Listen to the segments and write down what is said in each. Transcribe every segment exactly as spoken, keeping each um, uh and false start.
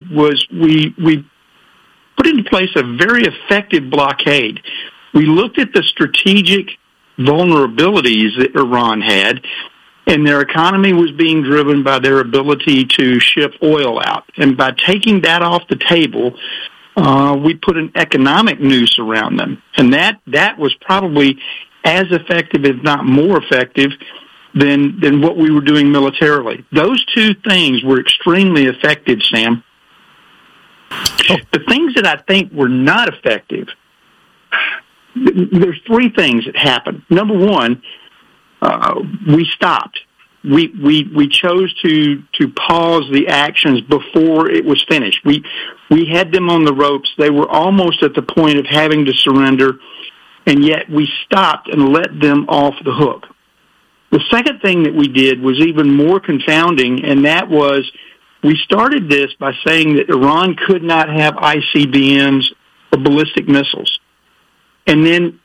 did was we we put into place a very effective blockade. We looked at the strategic vulnerabilities that Iran had, and their economy was being driven by their ability to ship oil out. And by taking that off the table, uh, we put an economic noose around them. And that, that was probably as effective, if not more effective, than, than what we were doing militarily. Those two things were extremely effective, Sam. Oh. The things that I think were not effective, there's three things that happened. Number one, uh, we stopped. We, we we chose to to pause the actions before it was finished. We we had them on the ropes. They were almost at the point of having to surrender, and yet we stopped and let them off the hook. The second thing that we did was even more confounding, and that was we started this by saying that Iran could not have I C B Ms or ballistic missiles. And then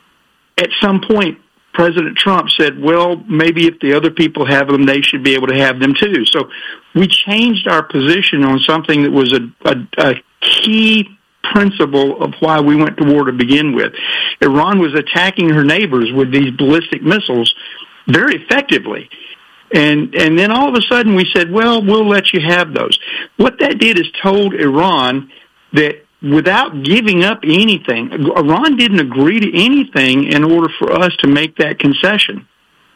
at some point, President Trump said, well, maybe if the other people have them, they should be able to have them too. So we changed our position on something that was a, a, a key principle of why we went to war to begin with. Iran was attacking her neighbors with these ballistic missiles very effectively. And and then all of a sudden we said, well, we'll let you have those. What that did is told Iran that without giving up anything, Iran didn't agree to anything in order for us to make that concession.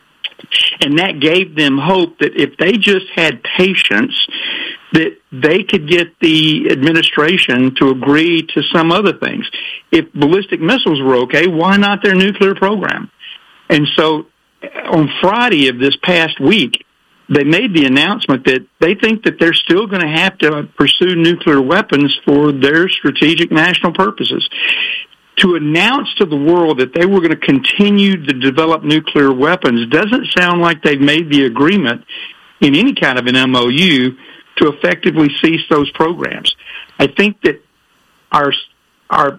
And that gave them hope that if they just had patience, that they could get the administration to agree to some other things. If ballistic missiles were okay, why not their nuclear program? And so on Friday of this past week, they made the announcement that they think that they're still going to have to pursue nuclear weapons for their strategic national purposes. To announce to the world that they were going to continue to develop nuclear weapons doesn't sound like they've made the agreement in any kind of an M O U to effectively cease those programs. I think that our our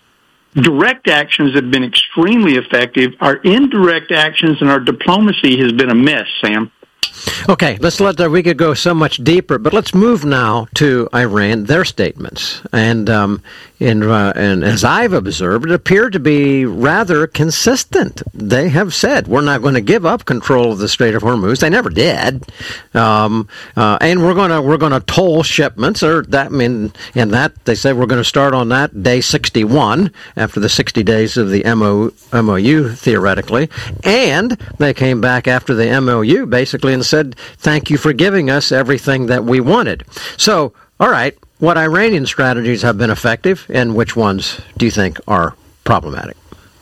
direct actions have been extremely effective. Our indirect actions and our diplomacy has been a mess, Sam. Okay, let's let that, we could go so much deeper, but let's move now to Iran, their statements. And, um, in, uh, and as I've observed, it appeared to be rather consistent. They have said, we're not going to give up control of the Strait of Hormuz. They never did. Um, uh, and we're going to we're going to toll shipments, or that, I mean, and that, they said we're going to start on that day sixty-one, after the sixty days of the M O U, theoretically. And they came back after the M O U, basically, and said, thank you for giving us everything that we wanted. So, all right, what Iranian strategies have been effective, and which ones do you think are problematic?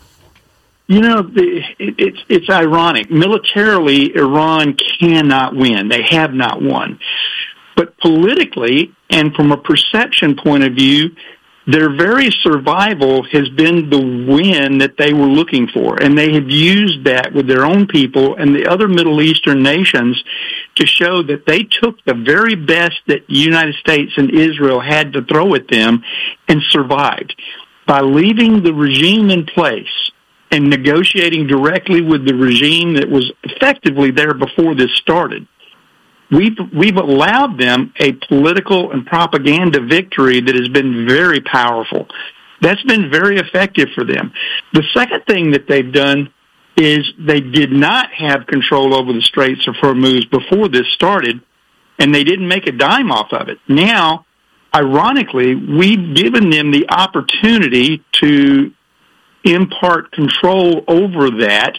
You know, the, it, it's it's ironic. Militarily, Iran cannot win. They have not won. But politically, and from a perception point of view, their very survival has been the win that they were looking for, and they have used that with their own people and the other Middle Eastern nations to show that they took the very best that the United States and Israel had to throw at them and survived. By leaving the regime in place and negotiating directly with the regime that was effectively there before this started, We've, we've allowed them a political and propaganda victory that has been very powerful. That's been very effective for them. The second thing that they've done is they did not have control over the Straits of Hormuz before this started, and they didn't make a dime off of it. Now, ironically, we've given them the opportunity to impart control over that.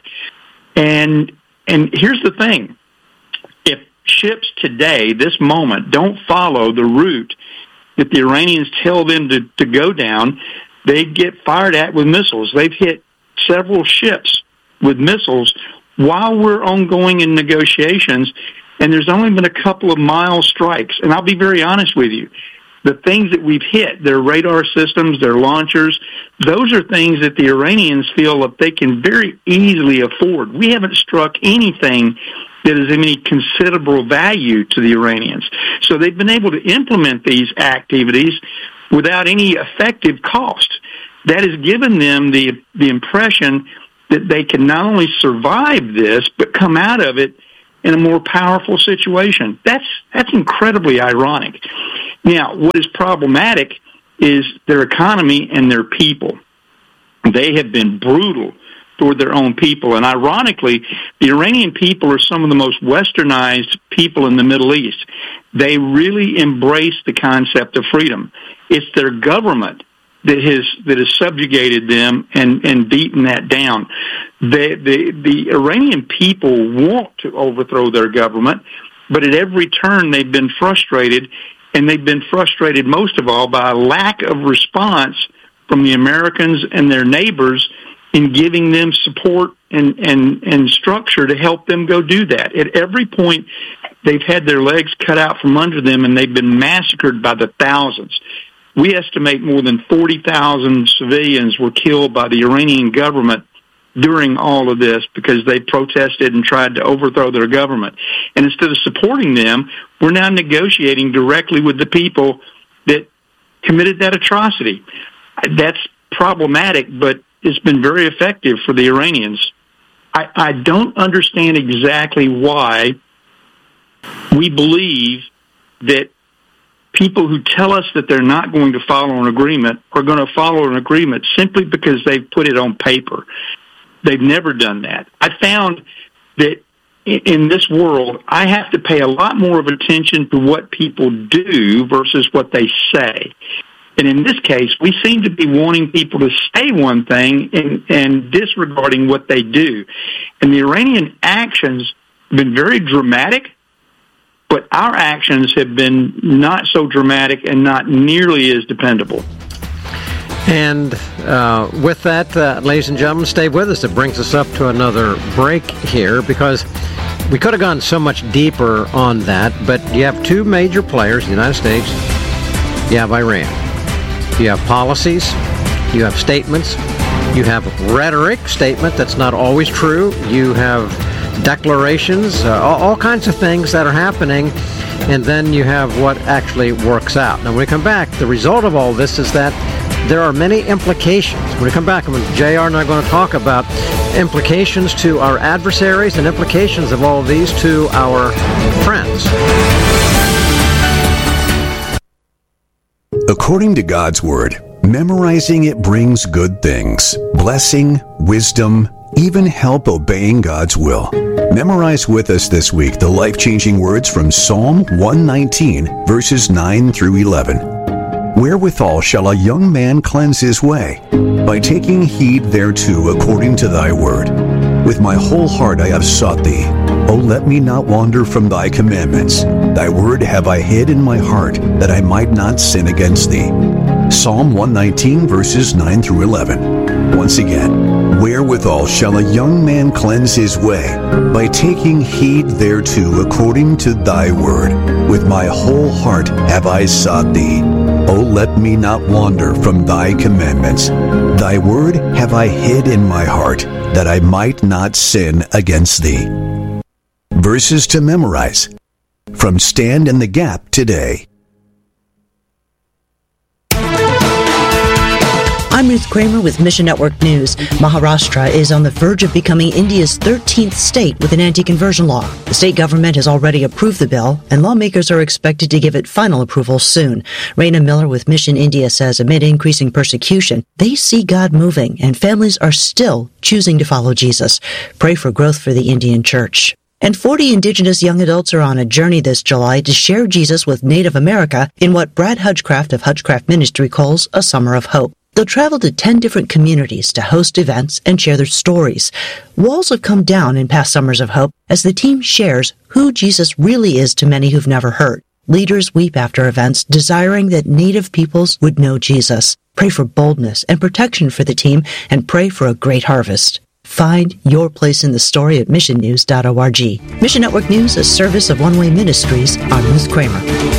And and here's the thing. If ships today, this moment, don't follow the route that the Iranians tell them to, to go down, they get fired at with missiles. They've hit several ships with missiles while we're ongoing in negotiations, and there's only been a couple of mild strikes. And I'll be very honest with you. The things that we've hit, their radar systems, their launchers, those are things that the Iranians feel that they can very easily afford. We haven't struck anything that is of any considerable value to the Iranians. So they've been able to implement these activities without any effective cost. That has given them the the impression that they can not only survive this, but come out of it in a more powerful situation. That's that's incredibly ironic. Now, what is problematic is their economy and their people. They have been brutal toward their own people. And ironically, the Iranian people are some of the most westernized people in the Middle East. They really embrace the concept of freedom. It's their government that has that has subjugated them and, and beaten that down. The, the, the Iranian people want to overthrow their government, but at every turn they've been frustrated, and they've been frustrated most of all by a lack of response from the Americans and their neighbors in giving them support and, and, and structure to help them go do that. At every point, they've had their legs cut out from under them, and they've been massacred by the thousands. We estimate more than forty thousand civilians were killed by the Iranian government during all of this because they protested and tried to overthrow their government. And instead of supporting them, we're now negotiating directly with the people that committed that atrocity. That's problematic, but it's been very effective for the Iranians. I, I don't understand exactly why we believe that people who tell us that they're not going to follow an agreement are going to follow an agreement simply because they've put it on paper. They've never done that. I found that in this world, I have to pay a lot more of attention to what people do versus what they say. And in this case, we seem to be wanting people to say one thing and, and disregarding what they do. And the Iranian actions have been very dramatic, but our actions have been not so dramatic and not nearly as dependable. And uh, with that, uh, ladies and gentlemen, stay with us. It brings us up to another break here because we could have gone so much deeper on that, but you have two major players, the United States, you have Iran. You have policies, you have statements, you have rhetoric, statement that's not always true, you have declarations, uh, all, all kinds of things that are happening, and then you have what actually works out. Now, when we come back, the result of all this is that there are many implications. When we come back, J R and I are going to talk about implications to our adversaries and implications of all of these to our friends. According to God's Word, memorizing it brings good things, blessing, wisdom, even help obeying God's will. Memorize with us this week the life-changing words from Psalm one nineteen, verses nine through eleven. Wherewithal shall a young man cleanse his way? By taking heed thereto according to thy word. With my whole heart I have sought thee. O let me not wander from thy commandments. Thy word have I hid in my heart, that I might not sin against thee. Psalm one nineteen, verses nine through eleven. Once again, wherewithal shall a young man cleanse his way? By taking heed thereto according to thy word. With my whole heart have I sought thee. O let me not wander from thy commandments. Thy word have I hid in my heart, that I might not sin against thee. Verses to memorize from Stand in the Gap today. I'm Ruth Kramer with Mission Network News. Maharashtra is on the verge of becoming India's thirteenth state with an anti-conversion law. The state government has already approved the bill, and lawmakers are expected to give it final approval soon. Raina Miller with Mission India says amid increasing persecution, they see God moving, and families are still choosing to follow Jesus. Pray for growth for the Indian church. And forty Indigenous young adults are on a journey this July to share Jesus with Native America in what Brad Hudgecraft of Hudgecraft Ministry calls a Summer of Hope. They'll travel to ten different communities to host events and share their stories. Walls have come down in past Summers of Hope as the team shares who Jesus really is to many who've never heard. Leaders weep after events, desiring that Native peoples would know Jesus. Pray for boldness and protection for the team, and pray for a great harvest. Find your place in the story at mission news dot org. Mission Network News, a service of One Way Ministries. I'm Ruth Kramer.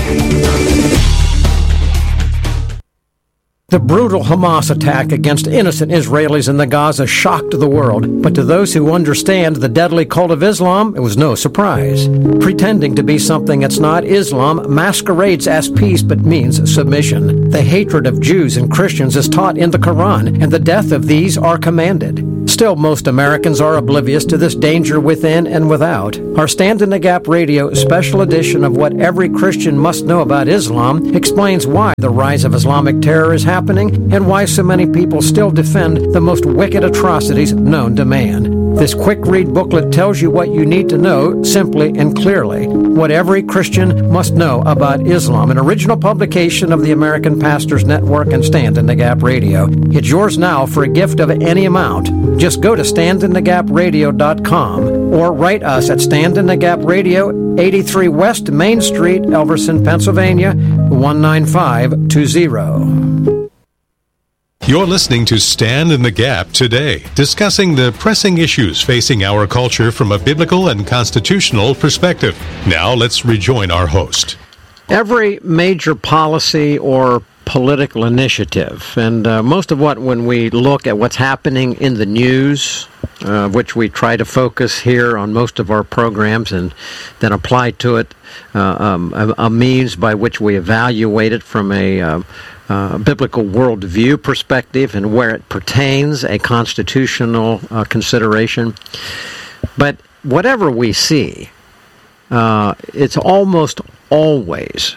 The brutal Hamas attack against innocent Israelis in the Gaza shocked the world, but to those who understand the deadly cult of Islam, it was no surprise. Pretending to be something it's not, Islam masquerades as peace but means submission. The hatred of Jews and Christians is taught in the Quran, and the death of these are commanded. Still, most Americans are oblivious to this danger within and without. Our Stand in the Gap Radio special edition of What Every Christian Must Know About Islam explains why the rise of Islamic terror is happening and why so many people still defend the most wicked atrocities known to man. This quick-read booklet tells you what you need to know simply and clearly. What Every Christian Must Know About Islam, an original publication of the American Pastors Network and Stand in the Gap Radio. It's yours now for a gift of any amount. Just go to stand in the gap radio dot com or write us at Stand in the Gap Radio, eighty-three West Main Street, Elverson, Pennsylvania, one nine five two zero. You're listening to Stand in the Gap today, discussing the pressing issues facing our culture from a biblical and constitutional perspective. Now let's rejoin our host. Every major policy or political initiative, and uh, most of what, when we look at what's happening in the news, uh, which we try to focus here on most of our programs and then apply to it uh, um, a, a means by which we evaluate it from a uh, uh, biblical worldview perspective and where it pertains, a constitutional uh, consideration. But whatever we see, uh, it's almost always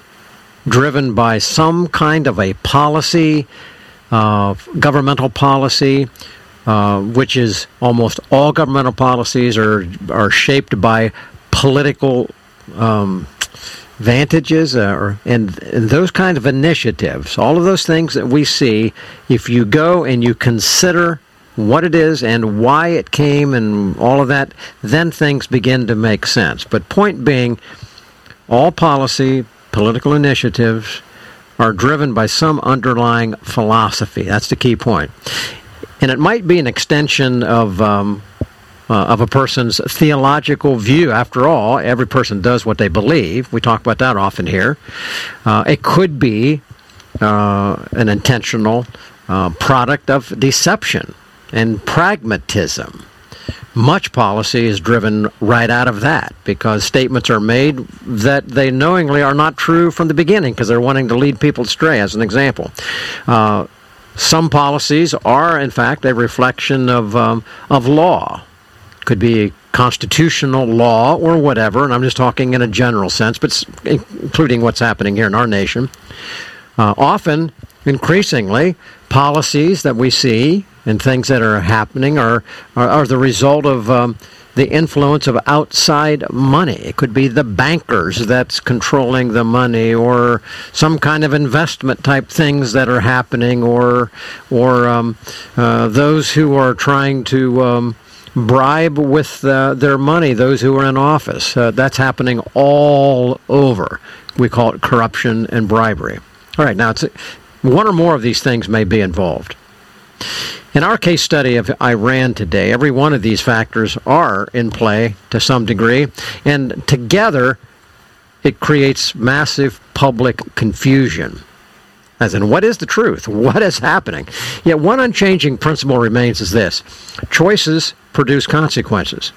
driven by some kind of a policy, uh, governmental policy, uh, which is almost all governmental policies are are shaped by political um, vantages, uh, or, and, and those kind of initiatives. All of those things that we see, if you go and you consider what it is and why it came and all of that, then things begin to make sense. But point being, all policy, political initiatives are driven by some underlying philosophy. That's the key point. And it might be an extension of um, uh, of a person's theological view. After all, every person does what they believe. We talk about that often here. Uh, it could be uh, an intentional uh, product of deception and pragmatism. Much policy is driven right out of that because statements are made that they knowingly are not true from the beginning because they're wanting to lead people astray, as an example. Uh, some policies are, in fact, a reflection of um, of law. Could be constitutional law or whatever, and I'm just talking in a general sense, but including what's happening here in our nation. Uh, often, increasingly, policies that we see and things that are happening are, are, are the result of um, the influence of outside money. It could be the bankers that's controlling the money, or some kind of investment type things that are happening, or or um, uh, those who are trying to um, bribe with uh, their money, those who are in office. Uh, that's happening all over. We call it corruption and bribery. All right, now it's, one or more of these things may be involved. In our case study of Iran today, every one of these factors are in play to some degree, and together it creates massive public confusion. As in, what is the truth? What is happening? Yet one unchanging principle remains is this: choices produce consequences.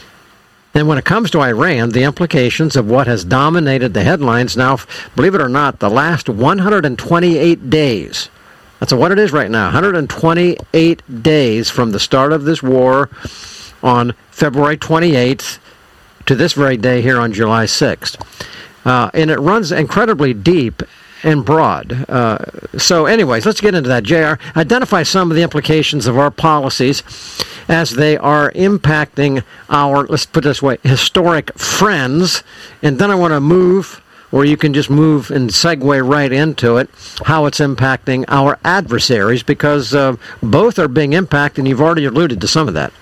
And when it comes to Iran, the implications of what has dominated the headlines now, believe it or not, the last one hundred twenty-eight days. That's what it is right now, one hundred twenty-eight days from the start of this war on February twenty-eighth to this very day here on July sixth. Uh, and it runs incredibly deep and broad. Uh, so anyways, let's get into that. J R, identify some of the implications of our policies as they are impacting our, let's put it this way, historic friends. And then I want to move, or you can just move and segue right into it, how it's impacting our adversaries, because uh, both are being impacted, and you've already alluded to some of that.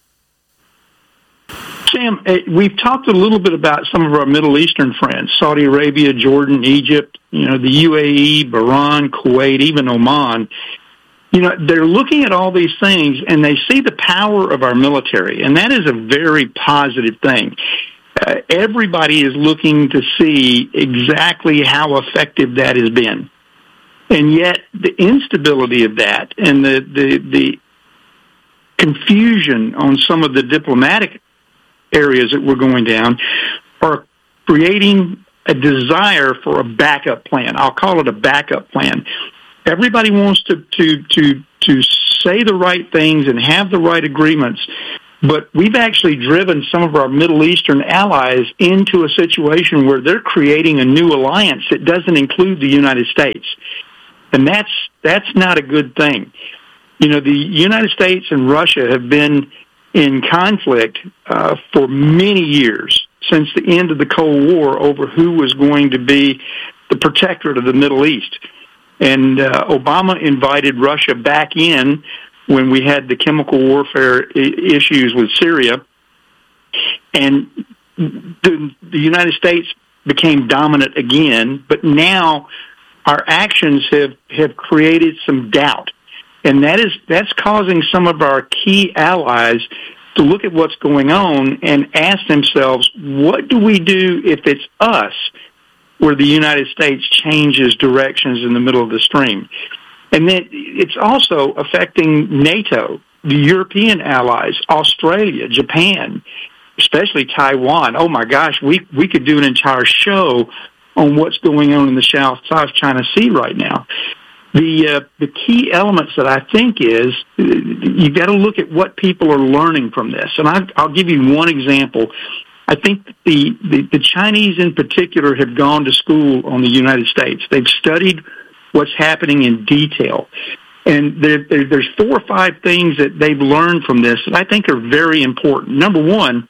Sam, we've talked a little bit about some of our Middle Eastern friends, Saudi Arabia, Jordan, Egypt, you know, the U A E, Bahrain, Kuwait, even Oman. You know, they're looking at all these things, and they see the power of our military, and that is a very positive thing. Uh, everybody is looking to see exactly how effective that has been. And yet, the instability of that and the, the, the confusion on some of the diplomatic areas that we're going down are creating a desire for a backup plan. I'll call it a backup plan. Everybody wants to to to to say the right things and have the right agreements, but we've actually driven some of our Middle Eastern allies into a situation where they're creating a new alliance that doesn't include the United States. And that's that's not a good thing. You know, the United States and Russia have been in conflict uh, for many years, since the end of the Cold War, over who was going to be the protectorate of the Middle East. And uh, Obama invited Russia back in when we had the chemical warfare I- issues with Syria. And the, the United States became dominant again, but now our actions have, have created some doubt. And that is that's causing some of our key allies to look at what's going on and ask themselves, what do we do if it's us where the United States changes directions in the middle of the stream? And then it's also affecting NATO, the European allies, Australia, Japan, especially Taiwan. Oh, my gosh, we, we could do an entire show on what's going on in the South, South China Sea right now. The uh, the key elements that I think is you've got to look at what people are learning from this. And I, I'll give you one example. I think the, the, the Chinese in particular have gone to school on the United States. They've studied what's happening in detail. And there, there, there's four or five things that they've learned from this that I think are very important. Number one,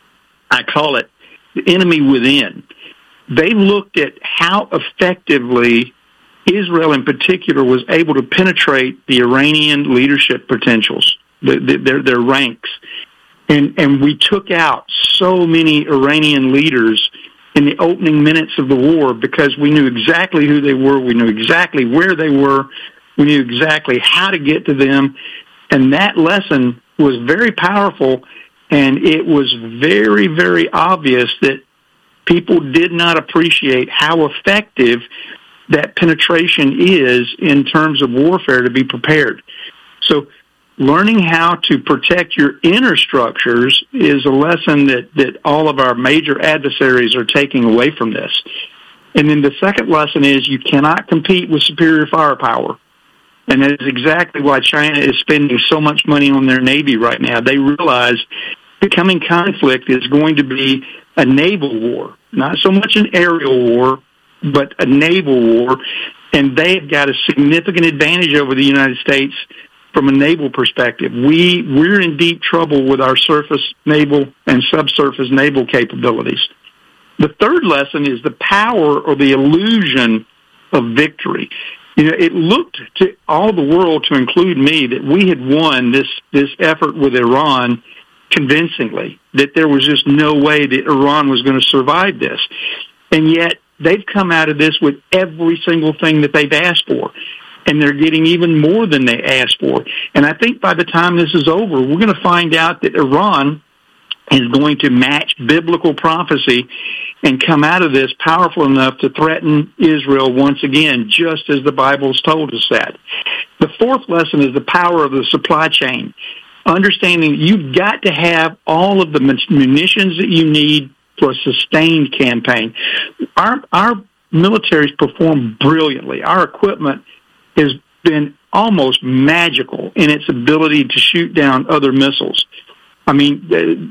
I call it the enemy within. They looked at how effectively Israel in particular was able to penetrate the Iranian leadership potentials, the, the, their, their ranks. And, and we took out so many Iranian leaders in the opening minutes of the war because we knew exactly who they were, we knew exactly where they were, we knew exactly how to get to them. And that lesson was very powerful, and it was very, very obvious that people did not appreciate how effective that penetration is in terms of warfare to be prepared. So learning how to protect your inner structures is a lesson that, that all of our major adversaries are taking away from this. And then the second lesson is you cannot compete with superior firepower. And that is exactly why China is spending so much money on their Navy right now. They realize the coming conflict is going to be a naval war, not so much an aerial war, but a naval war, and they've got a significant advantage over the United States from a naval perspective. We, we're in deep trouble with our surface naval and subsurface naval capabilities. The third lesson is the power or the illusion of victory. You know, it looked to all the world, to include me, that we had won this, this effort with Iran convincingly, that there was just no way that Iran was going to survive this. And yet, they've come out of this with every single thing that they've asked for, and they're getting even more than they asked for. And I think by the time this is over, we're going to find out that Iran is going to match biblical prophecy and come out of this powerful enough to threaten Israel once again, just as the Bible's told us that. The fourth lesson is the power of the supply chain, understanding you've got to have all of the munitions that you need for a sustained campaign. Our our military's performed brilliantly. Our equipment has been almost magical in its ability to shoot down other missiles. I mean,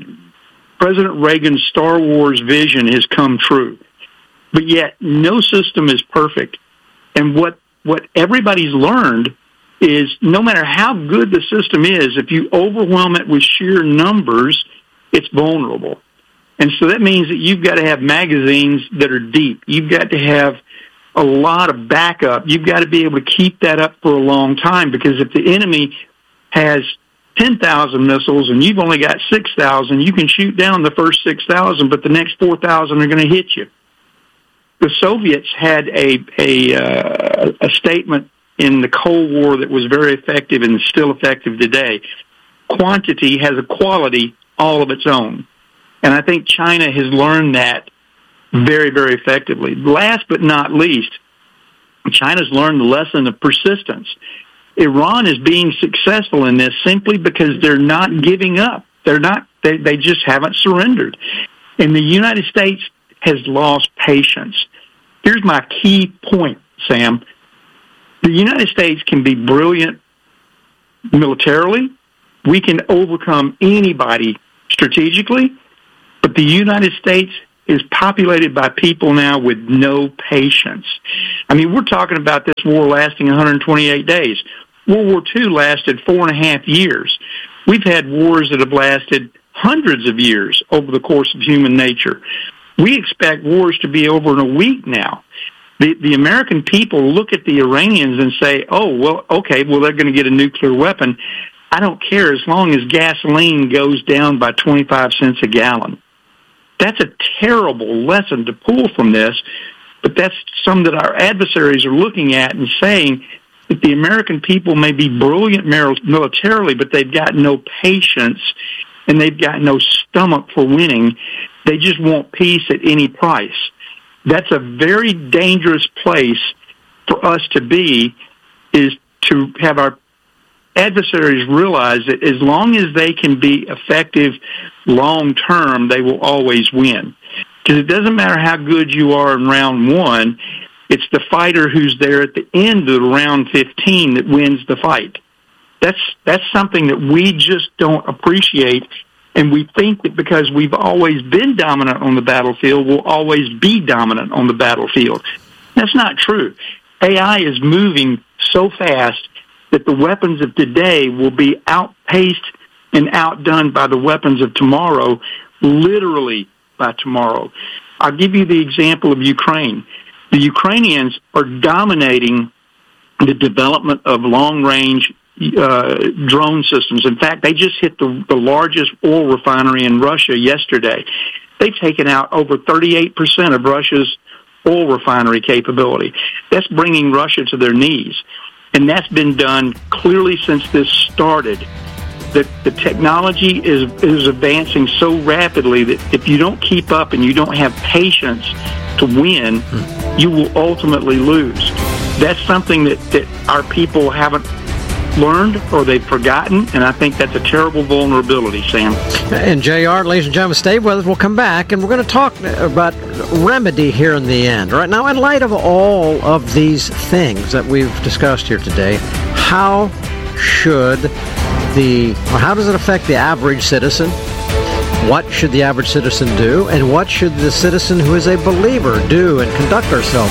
uh, President Reagan's Star Wars vision has come true. But yet, no system is perfect. And what, what everybody's learned is no matter how good the system is, if you overwhelm it with sheer numbers, it's vulnerable. And so that means that you've got to have magazines that are deep. You've got to have a lot of backup. You've got to be able to keep that up for a long time, because if the enemy has ten thousand missiles and you've only got six thousand, you can shoot down the first six thousand, but the next four thousand are going to hit you. The Soviets had a, a, uh, a statement in the Cold War that was very effective and is still effective today. Quantity has a quality all of its own. And I think China has learned that very, very effectively. Last but not least, China's learned the lesson of persistence. Iran is being successful in this simply because they're not giving up. They're not, they, they just haven't surrendered. And the United States has lost patience. Here's my key point, Sam. The United States can be brilliant militarily. We can overcome anybody strategically. But the United States is populated by people now with no patience. I mean, we're talking about this war lasting one hundred twenty-eight days. World War Two lasted four and a half years. We've had wars that have lasted hundreds of years over the course of human nature. We expect wars to be over in a week now. The, the American people look at the Iranians and say, oh, well, okay, well, they're going to get a nuclear weapon. I don't care as long as gasoline goes down by twenty-five cents a gallon. That's a terrible lesson to pull from this, but that's some that our adversaries are looking at and saying that the American people may be brilliant militarily, but they've got no patience and they've got no stomach for winning. They just want peace at any price. That's a very dangerous place for us to be, is to have our adversaries realize that as long as they can be effective long term, they will always win. Because it doesn't matter how good you are in round one, it's the fighter who's there at the end of round fifteen that wins the fight. That's that's something that we just don't appreciate, and we think that because we've always been dominant on the battlefield, we'll always be dominant on the battlefield. That's not true. A I is moving so fast that the weapons of today will be outpaced and outdone by the weapons of tomorrow, literally by tomorrow. I'll give you the example of Ukraine. The Ukrainians are dominating the development of long-range uh, drone systems. In fact, they just hit the, the largest oil refinery in Russia yesterday. They've taken out over thirty-eight percent of Russia's oil refinery capability. That's bringing Russia to their knees. And that's been done clearly since this started. The, the technology is, is advancing so rapidly that if you don't keep up and you don't have patience to win, you will ultimately lose. That's something that, that our people haven't learned or they've forgotten, and I think that's a terrible vulnerability, Sam. And J R, ladies and gentlemen, stay with us. We'll come back, and we're going to talk about remedy here in the end. Right now, in light of all of these things that we've discussed here today, how should the, or how does it affect the average citizen? What should the average citizen do? And what should the citizen who is a believer do and conduct ourselves?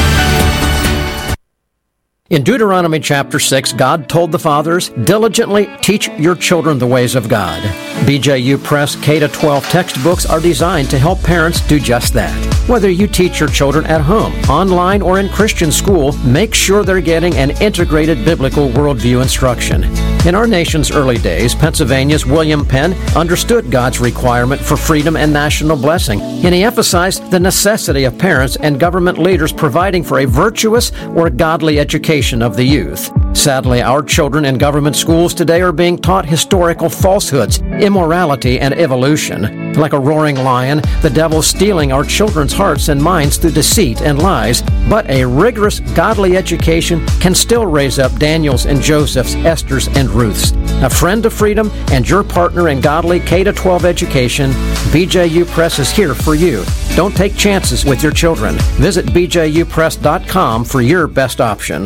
In Deuteronomy chapter six, God told the fathers, diligently teach your children the ways of God. B J U Press K to twelve textbooks are designed to help parents do just that. Whether you teach your children at home, online, or in Christian school, make sure they're getting an integrated biblical worldview instruction. In our nation's early days, Pennsylvania's William Penn understood God's requirement for freedom and national blessing, and he emphasized the necessity of parents and government leaders providing for a virtuous or godly education of the youth. Sadly, our children in government schools today are being taught historical falsehoods, immorality, and evolution. Like a roaring lion, the devil's stealing our children's hearts and minds through deceit and lies. But a rigorous, godly education can still raise up Daniels and Josephs, Esthers and Ruths. A friend of freedom and your partner in godly K to twelve education, B J U Press is here for you. Don't take chances with your children. Visit b j u press dot com for your best option.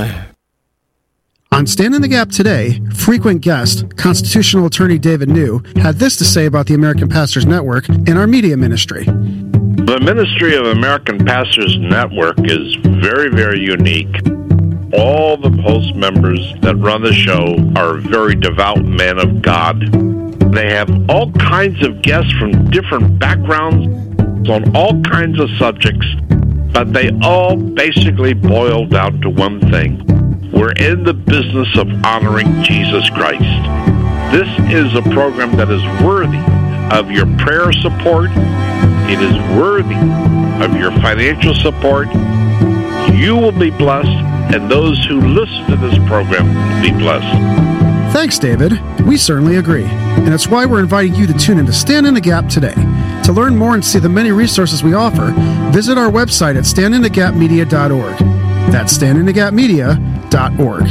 On Stand in the Gap today, frequent guest, constitutional attorney David New, had this to say about the American Pastors Network and our media ministry. The ministry of American Pastors Network is very, very unique. All the host members that run the show are very devout men of God. They have all kinds of guests from different backgrounds on all kinds of subjects, but they all basically boil down to one thing. We're in the business of honoring Jesus Christ. This is a program that is worthy of your prayer support. It is worthy of your financial support. You will be blessed, and those who listen to this program will be blessed. Thanks, David. We certainly agree. And it's why we're inviting you to tune in to Stand in the Gap today. To learn more and see the many resources we offer, visit our website at stand in the gap media dot org. That's stand in the gap media dot org.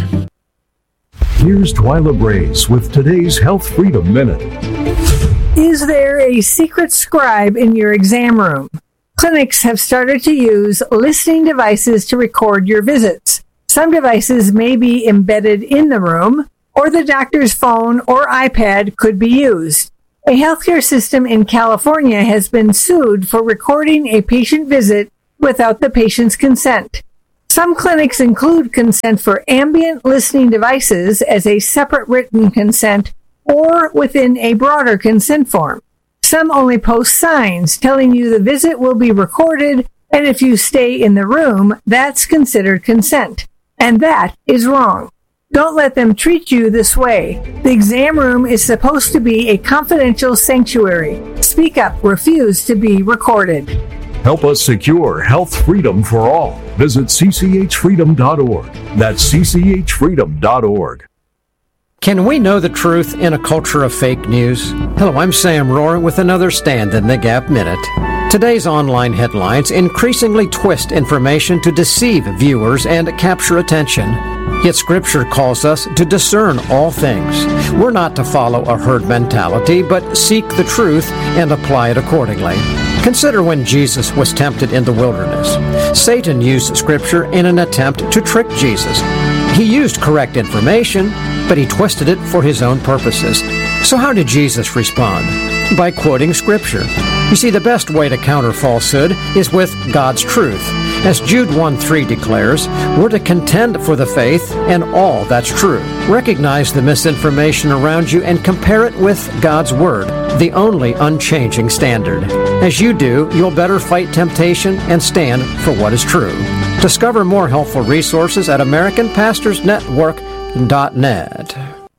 Here's Twyla Brace with today's Health Freedom Minute. Is there a secret scribe in your exam room? Clinics have started to use listening devices to record your visits. Some devices may be embedded in the room. or the doctor's phone or iPad could be used. A healthcare system in California has been sued for recording a patient visit without the patient's consent. Some clinics include consent for ambient listening devices as a separate written consent or within a broader consent form. Some only post signs telling you the visit will be recorded, and if you stay in the room, that's considered consent. And that is wrong. Don't let them treat you this way. The exam room is supposed to be a confidential sanctuary. Speak up. Refuse to be recorded. Help us secure health freedom for all. Visit c c h freedom dot org. That's c c h freedom dot org. Can we know the truth in a culture of fake news? Hello, I'm Sam Rohr with another Stand in the Gap Minute. Today's online headlines increasingly twist information to deceive viewers and capture attention. Yet Scripture calls us to discern all things. We're not to follow a herd mentality, but seek the truth and apply it accordingly. Consider when Jesus was tempted in the wilderness. Satan used Scripture in an attempt to trick Jesus. He used correct information, but he twisted it for his own purposes. So how did Jesus respond? By quoting Scripture. You see, the best way to counter falsehood is with God's truth. As Jude one three declares, we're to contend for the faith and all that's true. Recognize the misinformation around you and compare it with God's Word, the only unchanging standard. As you do, you'll better fight temptation and stand for what is true. Discover more helpful resources at American Pastors Network dot net.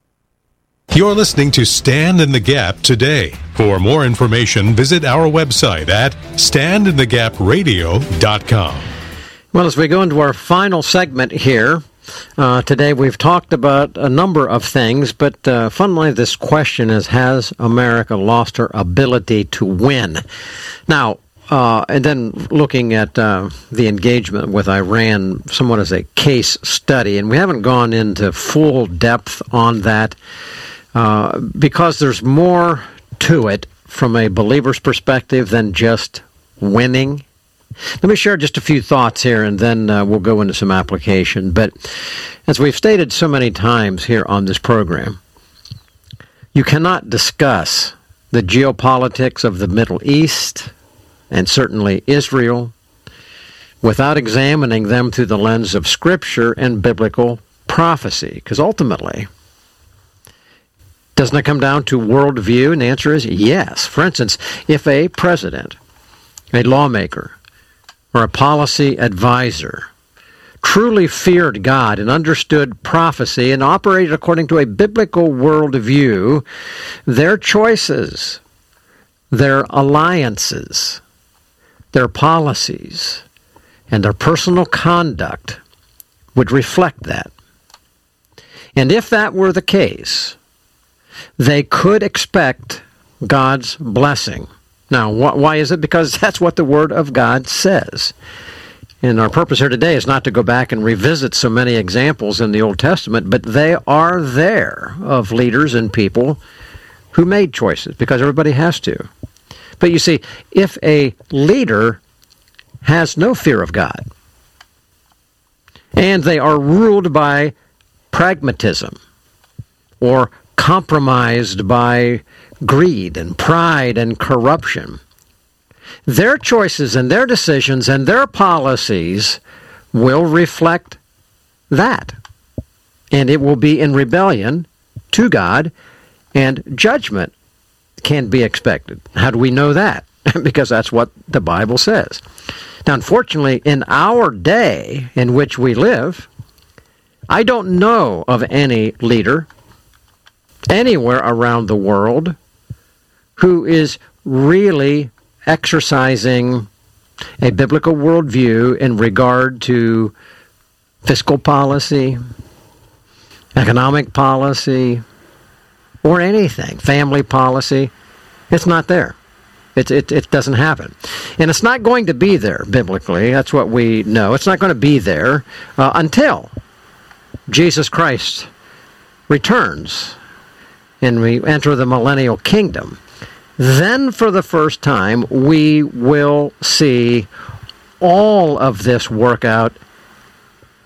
You're listening to Stand in the Gap today. For more information, visit our website at stand in the gap radio dot com. Well, as we go into our final segment here, uh, today we've talked about a number of things, but uh, fundamentally this question is, has America lost her ability to win? Now, uh, and then looking at uh, the engagement with Iran somewhat as a case study, and we haven't gone into full depth on that uh, because there's more to it from a believer's perspective than just winning. Let me share just a few thoughts here, and then uh, we'll go into some application. But as we've stated so many times here on this program, you cannot discuss the geopolitics of the Middle East, and certainly Israel, without examining them through the lens of Scripture and biblical prophecy. Because ultimately, doesn't it come down to worldview? And the answer is yes. For instance, if a president, a lawmaker, or a policy advisor truly feared God and understood prophecy and operated according to a biblical worldview, their choices, their alliances, their policies, and their personal conduct would reflect that. And if that were the case, they could expect God's blessing. Now, wh- why is it? Because that's what the Word of God says. And our purpose here today is not to go back and revisit so many examples in the Old Testament, but they are there of leaders and people who made choices, because everybody has to. But you see, if a leader has no fear of God, and they are ruled by pragmatism, or compromised by greed and pride and corruption, their choices and their decisions and their policies will reflect that. And it will be in rebellion to God, and judgment can be expected. How do we know that? Because that's what the Bible says. Now, unfortunately, in our day in which we live, I don't know of any leader anywhere around the world who is really exercising a biblical worldview in regard to fiscal policy, economic policy, or anything, family policy. It's not there. It, it, it doesn't happen. And it's not going to be there biblically. That's what we know. It's not going to be there uh, until Jesus Christ returns and we enter the millennial kingdom. Then for the first time, we will see all of this work out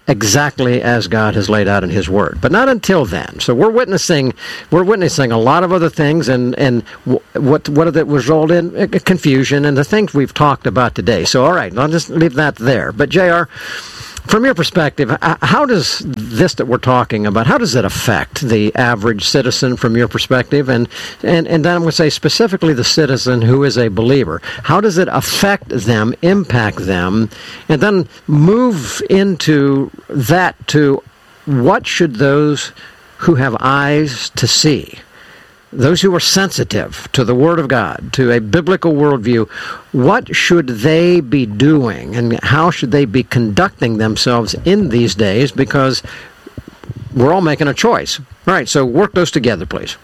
exactly as God has laid out in His Word. But not until then. So we're witnessing, we're witnessing a lot of other things, and and what what did it result in? Confusion and the things we've talked about today. So all right, I'll just leave that there. But J R, from your perspective, how does this that we're talking about, how does it affect the average citizen from your perspective? And, and, and then I'm going to say specifically the citizen who is a believer. How does it affect them, impact them, and then move into that to what should those who have eyes to see, those who are sensitive to the Word of God, to a biblical worldview, what should they be doing and how should they be conducting themselves in these days? Because we're all making a choice. All right, so work those together, please.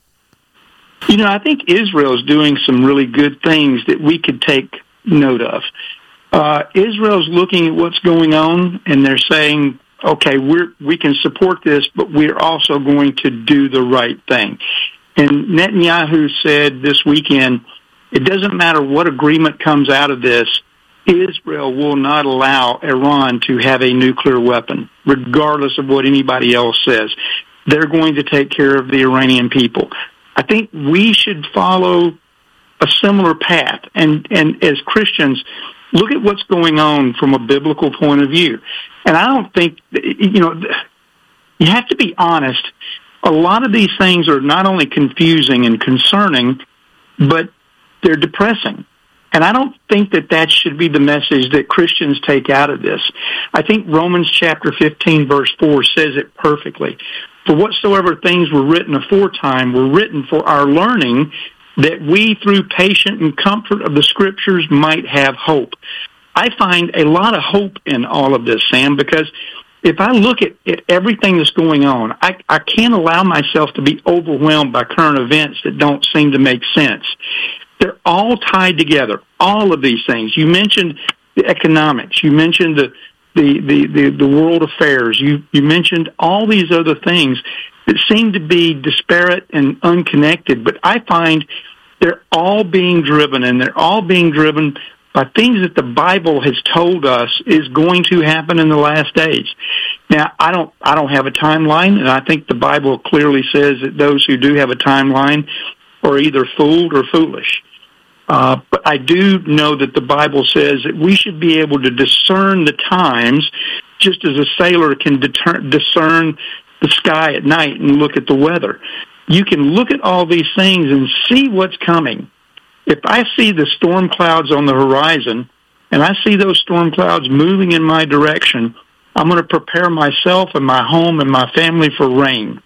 You know, I think Israel is doing some really good things that we could take note of. Uh, Israel's looking at what's going on, and they're saying, okay, we're, we can support this, but we're also going to do the right thing. And Netanyahu said this weekend, it doesn't matter what agreement comes out of this, Israel will not allow Iran to have a nuclear weapon, regardless of what anybody else says. They're going to take care of the Iranian people. I think we should follow a similar path. And, and as Christians, look at what's going on from a biblical point of view. And I don't think, you know, you have to be honest. A lot of these things are not only confusing and concerning, but they're depressing. And I don't think that that should be the message that Christians take out of this. I think Romans chapter fifteen, verse four says it perfectly. For whatsoever things were written aforetime were written for our learning, that we through patient and comfort of the Scriptures might have hope. I find a lot of hope in all of this, Sam, because if I look at, at everything that's going on, I, I can't allow myself to be overwhelmed by current events that don't seem to make sense. They're all tied together, all of these things. You mentioned the economics. You mentioned the the, the, the, the world affairs. You, you mentioned all these other things that seem to be disparate and unconnected, but I find they're all being driven, and they're all being driven by things that the Bible has told us is going to happen in the last days. Now, I don't, I don't have a timeline, and I think the Bible clearly says that those who do have a timeline are either fooled or foolish. Uh, but I do know that the Bible says that we should be able to discern the times, just as a sailor can deter- discern the sky at night and look at the weather. You can look at all these things and see what's coming. If I see the storm clouds on the horizon, and I see those storm clouds moving in my direction, I'm going to prepare myself and my home and my family for rain.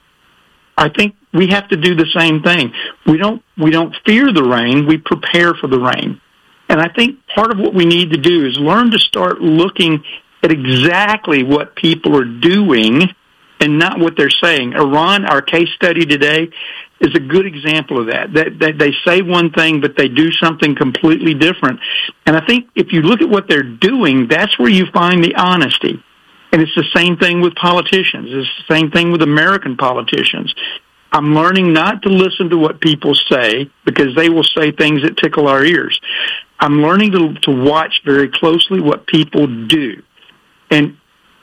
I think we have to do the same thing. We don't, we don't fear the rain, we prepare for the rain. And I think part of what we need to do is learn to start looking at exactly what people are doing and not what they're saying. Iran, our case study today, is a good example of that. That, that they say one thing, but they do something completely different. And I think if you look at what they're doing, that's where you find the honesty. And it's the same thing with politicians. It's the same thing with American politicians. I'm learning not to listen to what people say because they will say things that tickle our ears. I'm learning to, to watch very closely what people do. And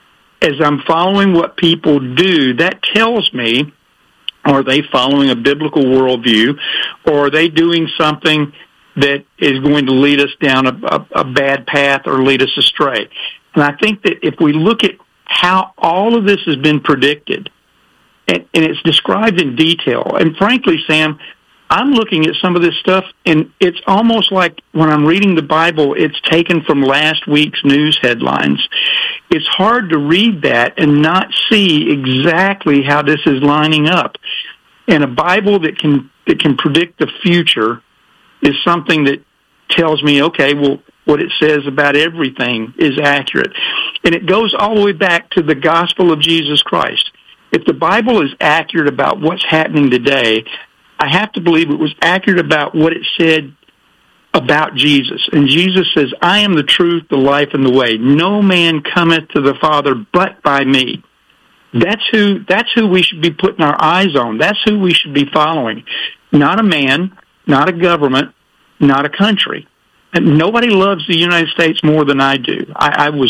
as I'm following what people do, that tells me, are they following a biblical worldview, or are they doing something that is going to lead us down a, a, a bad path or lead us astray? And I think that if we look at how all of this has been predicted, and, and it's described in detail, and frankly, Sam, I'm looking at some of this stuff, and it's almost like when I'm reading the Bible, it's taken from last week's news headlines. It's hard to read that and not see exactly how this is lining up. And a Bible that can that can predict the future is something that tells me, okay, well, what it says about everything is accurate. And it goes all the way back to the gospel of Jesus Christ. If the Bible is accurate about what's happening today, I have to believe it was accurate about what it said about Jesus. And Jesus says, I am the truth, the life, and the way. No man cometh to the Father but by me. That's who, that's who we should be putting our eyes on. That's who we should be following. Not a man, not a government, not a country. And nobody loves the United States more than I do. I, I was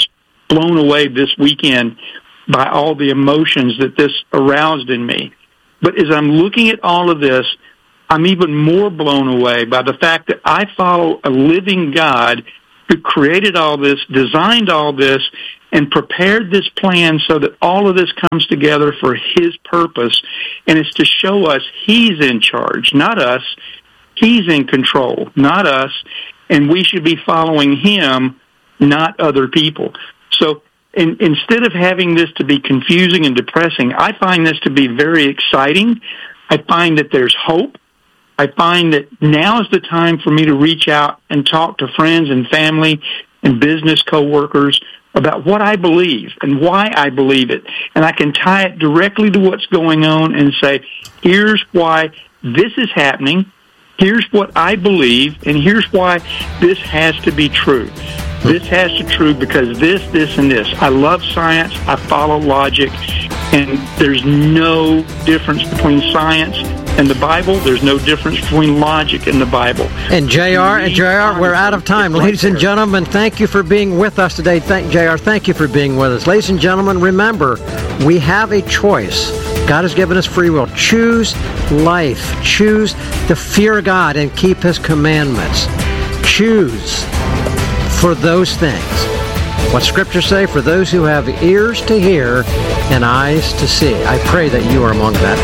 blown away this weekend by all the emotions that this aroused in me. But as I'm looking at all of this, I'm even more blown away by the fact that I follow a living God who created all this, designed all this, and prepared this plan so that all of this comes together for His purpose. And it's to show us He's in charge, not us. He's in control, not us. And we should be following Him, not other people. So in, instead of having this to be confusing and depressing, I find this to be very exciting. I find that there's hope. I find that now is the time for me to reach out and talk to friends and family and business coworkers about what I believe and why I believe it. And I can tie it directly to what's going on and say, here's why this is happening, here's what I believe, and here's why this has to be true. This has to be true because this, this, and this. I love science. I follow logic. And there's no difference between science and the Bible. There's no difference between logic and the Bible. And J R, and J R, we're out of time. Ladies and gentlemen, thank you for being with us today. Thank J R, thank you for being with us. Ladies and gentlemen, remember, we have a choice. God has given us free will. Choose life. Choose to fear God and keep His commandments. Choose for those things. What Scripture say? For those who have ears to hear and eyes to see. I pray that you are among that.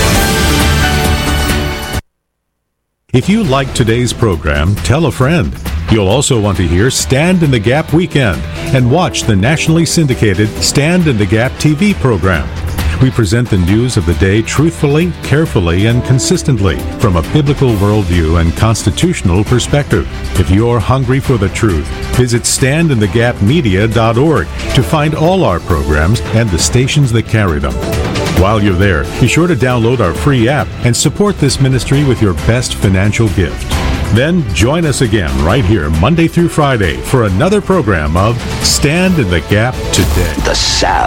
If you like today's program, tell a friend. You'll also want to hear Stand in the Gap Weekend and watch the nationally syndicated Stand in the Gap T V program. We present the news of the day truthfully, carefully, and consistently from a biblical worldview and constitutional perspective. If you're hungry for the truth, visit stand in the gap media dot org to find all our programs and the stations that carry them. While you're there, be sure to download our free app and support this ministry with your best financial gift. Then join us again right here Monday through Friday for another program of Stand in the Gap Today. The sound